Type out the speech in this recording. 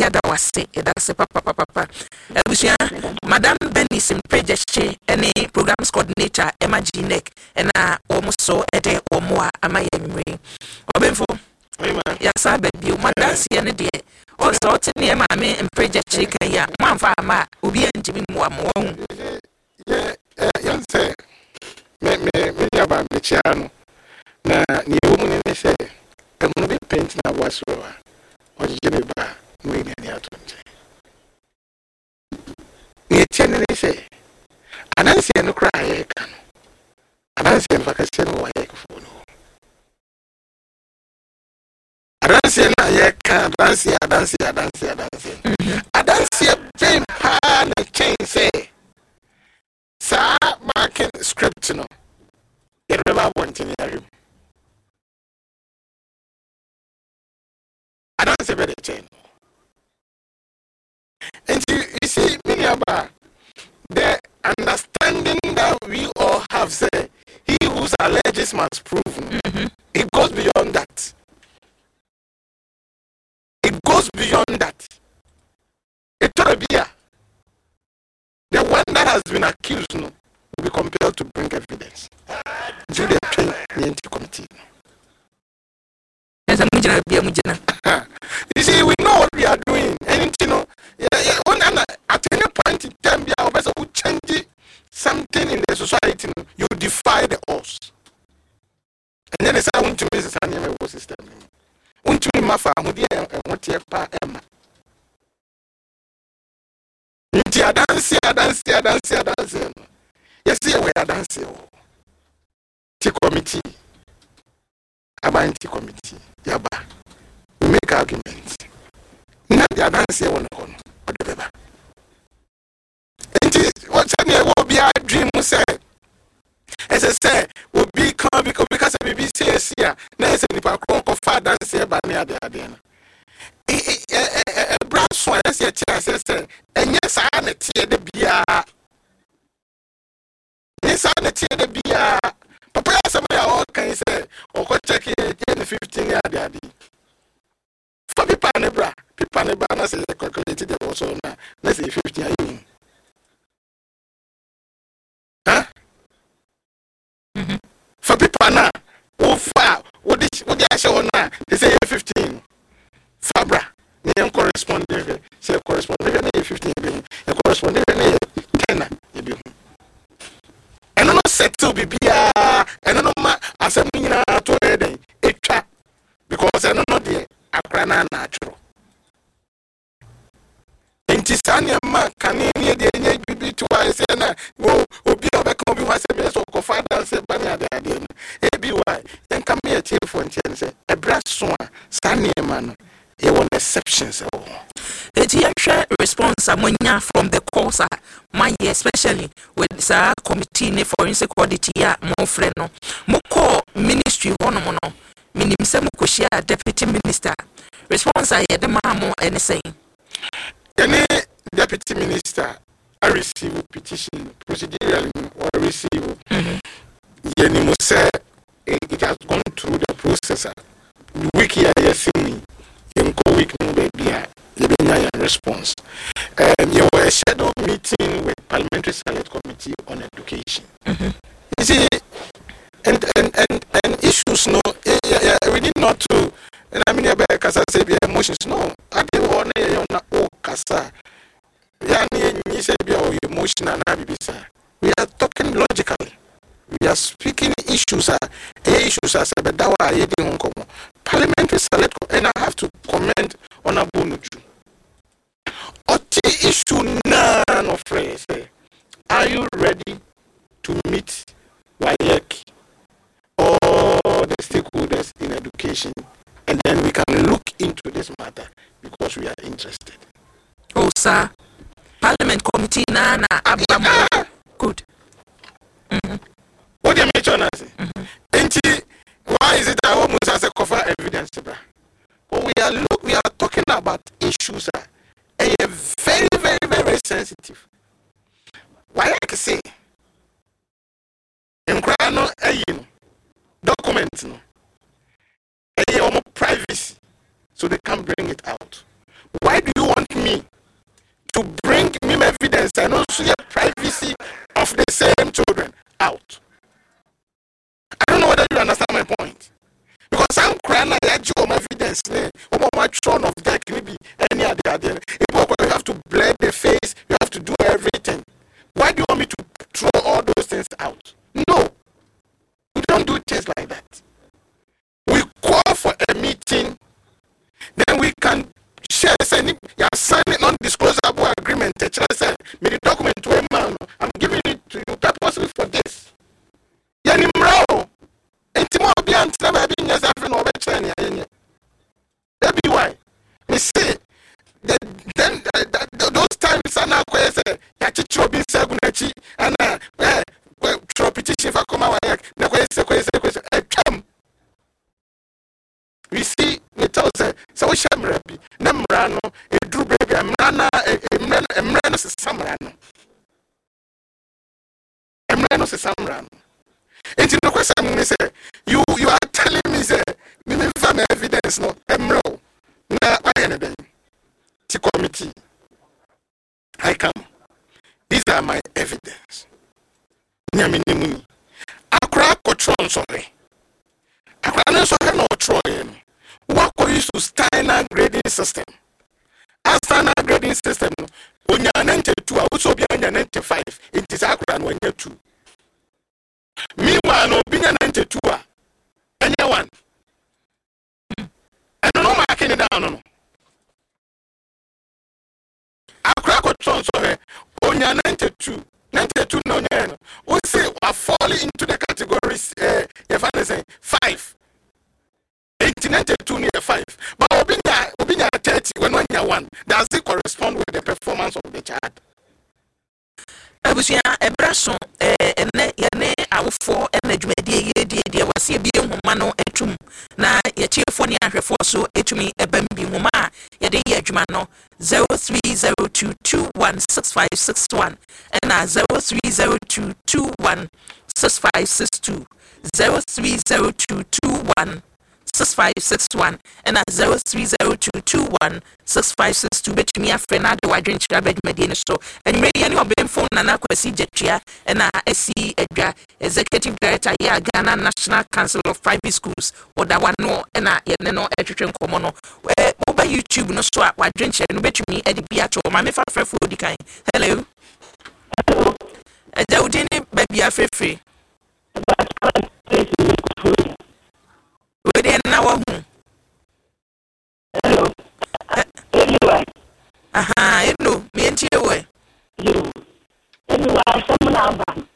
yada wase that's papa ebusia Madam Benis Mprejeche any programs coordinator Emma Ginek and almost so ede omo amaye mri obenfo ya sa baby madam sie ne de o so tene ma me Mprejeche kan ya manfa ma obi anjimi mu am won yan say me ya ba me chiano na ni wo mu ne say kamu be paint na waso o jebe ba we ni atonje ni tiene ne say anansi no cry e kan anansi en vacation wo ye ko no anansi na ye kan anansi jam pa na chain say sa marking script no you never want in your room anansi be the chain and you see many about the understanding that we all have said, he whose alleges must prove. It goes beyond that. It goes beyond that. It will be the one that has been accused will be compelled to bring evidence to the committee. You see, we know what we are doing, and you know, at any point in time, we are change something in the society. You defy the odds, and then it's I want to miss a new system. Want to my family and what you pa Emma. I dance. Yes, we are dancing. T committee, Abanti committee, Yaba. We make arguments. Not the dance one on whatever. And what's will be our dream say. As I say, will be come because of BBC here. There's a nipa for father dance here by near the Adena. A brass one as your chance said, and yes, I am a tear the beer. Yes, I am a tear the beer. Papa, somebody all can say, or go check it in the 15 year daddy. For people na say calculated the also na let's say 50 years. Huh? For people na wo fa what they show na they say 15. Fabra they correspond say correspond na 15 be correspond na 10 be. And no settle bibia and no ma asem nyina to dey etwa because I no dey akrana natural. Intisania ma kanini de nye bibi to I say na wo obi obeka obi wa say so ko father say bana de ade no e bi why then come here for nchen say e bra so a sane ma no e won exceptions o eti share response amonya from the course my especially with sa committee ne forensic audit ya mo frɛ no mo call ministry hono mo no minim se mo ko share deputy minister response ya de ma mo any saying any deputy minister I receive petition procedurally or receive yani mo say it has gone through the process the week here you see in week no baby a response you were a shadow meeting with parliamentary select committee on education you see and issues no we need not to and I mean about kasa say be emotions no I dey want na o kasa ya ni say be emotional na bibisa we are talking logically we are speaking issues as a dawa ye dey nkomo parliamentary select and I have to comment on Abunuju oti issue none of phrase are you ready to meet WAEC or the stakeholders in education and then we can look into this matter because we are interested. Oh sir, Parliament committee na abama good. What do you mention as why is it that almost as a cover evidence? But we are talking about issues that are very, very, very sensitive. Why I can say in Krano documents no privacy, so they can't bring it out. Why do you want me evidence and also the privacy of the same children out. I don't know whether you understand my point. Because I'm crying at your evidence. My throne of death can be any other. You have to blur the face, you have to do everything. Why do you want me to throw all those things out? No. We don't do things like that. We call for a meeting, then we can share signing non-disclosable agreement. The document to a man, I'm giving it to you purposely for this. That be why. Me say then those times are now kwese ya chicho bin segunachi and petition for come away na kwese etwam. We see me tell say so we shamra bi na mra no edru baby mra na emra no se samra no. Emra no se samra no. Enti no kwese me say you are telling me say me find evidence no emra na why committee. I come. These are my evidence. Nyamini Akra Kotron sorry. Akra no sorry no Troy. What used to standard grading system? As standard grading system, when you're 92, I also be on 95. It is Akra when you're 2. Meanwhile, no being 92, anyone. I don't know my marking down no. Sorry, on your 92 no, we say we are falling into the categories, if say 5. 1892 near 5. But Obinya 30 when 1 does it correspond with the performance of the child? Abusia ebraso yene awofo enadwumadi ye wase bi nhoma no etum na ye chiefo ne ahwefo so etumi ebam bi nhoma ye de ye adwuma no 0302216561 and 0302216562 0302216561 and 0302216562 betumi afre na de wadwen chira badwumadi ne so enwe ye ne obem phone na kwasi jetua na asi edwa executive director ya Ghana National Council of Private Schools oda wano na ye ne no etwetwe nkomo no oba YouTube no so wadwen chira no betumi edi bia to ma me fa frefo odikan. Hello Daudini baby afefre we dey na wo hu. Hello anyway Hello me entie we you anyway some number